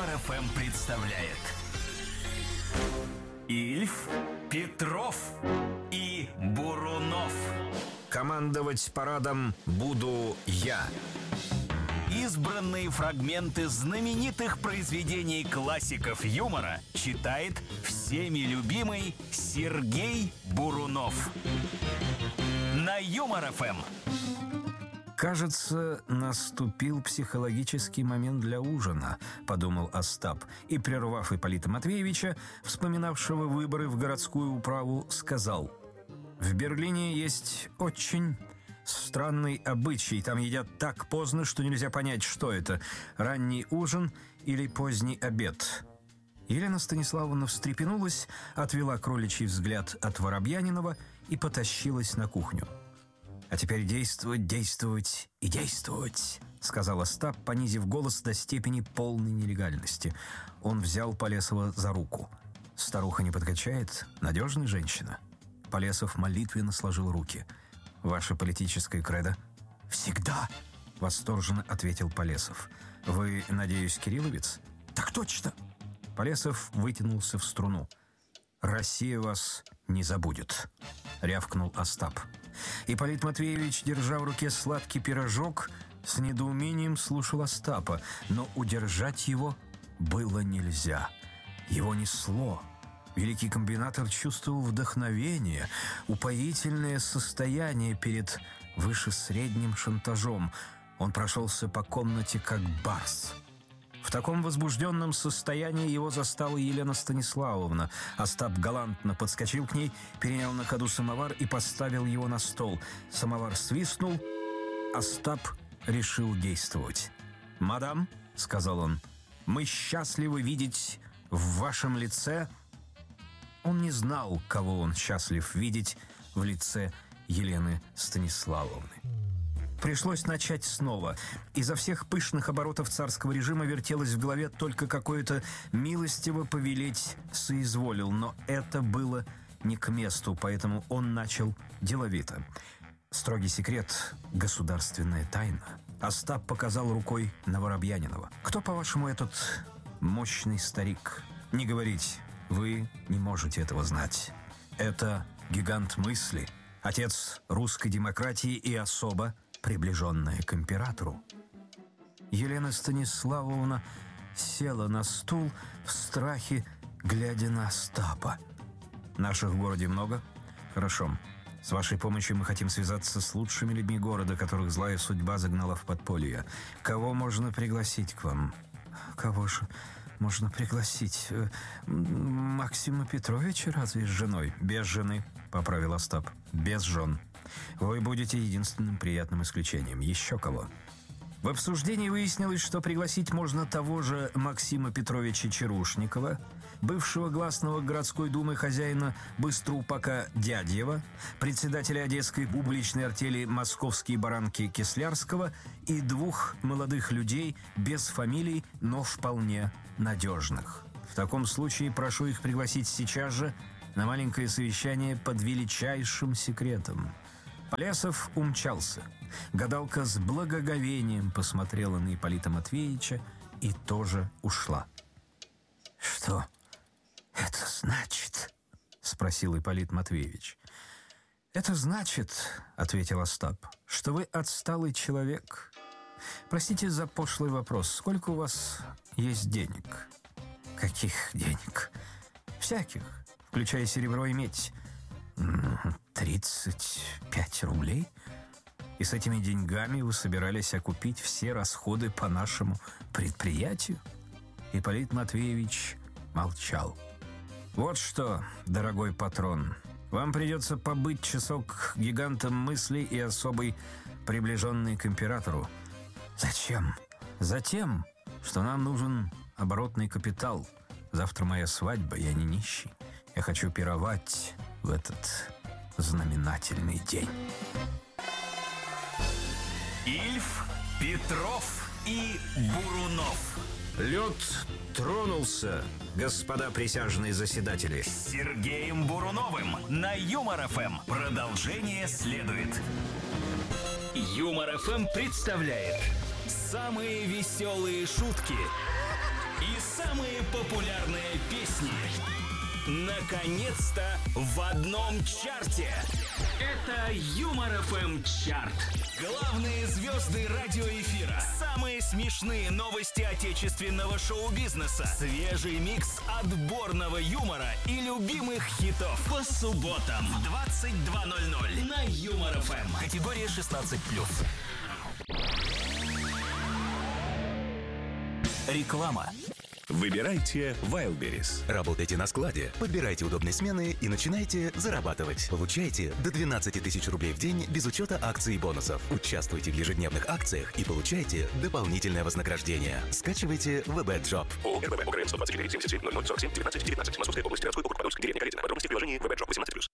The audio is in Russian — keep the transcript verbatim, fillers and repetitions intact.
Юмор эф эм представляет Ильф, Петров и Бурунов. Командовать парадом буду я. Избранные фрагменты знаменитых произведений классиков юмора читает всеми любимый Сергей Бурунов. На Юмор эф эм. «Кажется, наступил психологический момент для ужина», — подумал Остап, и, прервав Ипполита Матвеевича, вспоминавшего выборы в городскую управу, сказал: «В Берлине есть очень странный обычай. Там едят так поздно, что нельзя понять, что это — ранний ужин или поздний обед». Елена Станиславовна встрепенулась, отвела кроличий взгляд от Воробьянинова и потащилась на кухню. «А теперь действовать, действовать и действовать», — сказал Остап, понизив голос до степени полной нелегальности. Он взял Полесова за руку. «Старуха не подкачает? Надежная женщина». Полесов молитвенно сложил руки. «Ваше политическое кредо?» «Всегда», — восторженно ответил Полесов. «Вы, надеюсь, кирилловец?» «Так точно». Полесов вытянулся в струну. «Россия вас не забудет», — рявкнул Остап. Ипполит Матвеевич, держа в руке сладкий пирожок, с недоумением слушал Остапа, но удержать его было нельзя. Его несло. Великий комбинатор чувствовал вдохновение, упоительное состояние перед вышесредним шантажом. Он прошелся по комнате, как барс. В таком возбужденном состоянии его застала Елена Станиславовна. Остап галантно подскочил к ней, перенял на ходу самовар и поставил его на стол. Самовар свистнул. Остап решил действовать. «Мадам», — сказал он, — «мы счастливы видеть в вашем лице...» Он не знал, кого он счастлив видеть в лице Елены Станиславовны. Пришлось начать снова. Изо всех пышных оборотов царского режима вертелось в голове только какое-то «милостиво повелеть соизволил», но это было не к месту, поэтому он начал деловито. «Строгий секрет, государственная тайна». Остап показал рукой на Воробьянинова. «Кто, по-вашему, этот мощный старик?» «Не говорить, вы не можете этого знать. Это гигант мысли, отец русской демократии и особо приближенная к императору». Елена Станиславовна села на стул в страхе, глядя на Остапа. «Наших в городе много? Хорошо. С вашей помощью мы хотим связаться с лучшими людьми города, которых злая судьба загнала в подполье. Кого можно пригласить к вам?» «Кого же можно пригласить? Максима Петровича разве с женой?» «Без жены», — поправил Остап. «Без жен. Вы будете единственным приятным исключением. Еще кого?» В обсуждении выяснилось, что пригласить можно того же Максима Петровича Чарушникова, бывшего гласного городской думы хозяина Быстроупака Дядьева, председателя одесской публичной артели «Московские баранки» Кислярского и двух молодых людей без фамилий, но вполне надежных. В таком случае прошу их пригласить сейчас же на маленькое совещание под величайшим секретом. Полесов умчался. Гадалка с благоговением посмотрела на Ипполита Матвеевича и тоже ушла. «Что это значит?» — спросил Ипполит Матвеевич. «Это значит, — ответил Остап, — что вы отсталый человек. Простите за пошлый вопрос. Сколько у вас есть денег?» «Каких денег?» «Всяких, включая серебро и медь». «Тридцать пять рублей? И с этими деньгами вы собирались окупить все расходы по нашему предприятию?» Ипполит Матвеевич молчал. «Вот что, дорогой патрон, вам придется побыть часок гигантом мысли и особой приближенной к императору». «Зачем?» «Затем, что нам нужен оборотный капитал. Завтра моя свадьба, я не нищий. Я хочу пировать в этот знаменательный день». Ильф, Петров и Бурунов. Лед тронулся, господа присяжные заседатели. С Сергеем Буруновым на Юмор эф эм. Продолжение следует. Юмор эф эм представляет самые веселые шутки и самые популярные песни. Наконец-то в одном чарте. Это Юмор эф эм чарт. Главные звезды радиоэфира. Самые смешные новости отечественного шоу-бизнеса. Свежий микс отборного юмора и любимых хитов. По субботам в двадцать два ноль ноль на Юмор эф эм. Категория шестнадцать плюс. Реклама. Выбирайте Wildberries. Работайте на складе, подбирайте удобные смены и начинайте зарабатывать. Получайте до двенадцать тысяч рублей в день без учета акций и бонусов. Участвуйте в ежедневных акциях и получайте дополнительное вознаграждение. Скачивайте вэ бэ Job. ООО эр бэ вэ ОГРН сто двадцать четыре семьдесят семь ноль ноль сорок семь девятнадцать девятнадцать. Московская область, городской округ Подольск, деревня Калитина. Подробности в приложении вэ бэ Job восемнадцать плюс.